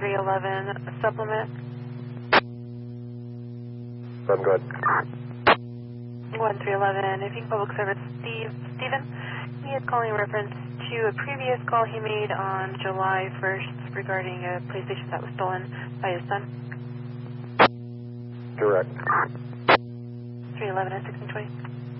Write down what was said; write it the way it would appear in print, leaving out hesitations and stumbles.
1311 supplement. I'm good. 1311, if you public service, Stephen, he is calling in reference to a previous call he made on July 1st regarding a PlayStation that was stolen by his son. Direct. 311 and 1620.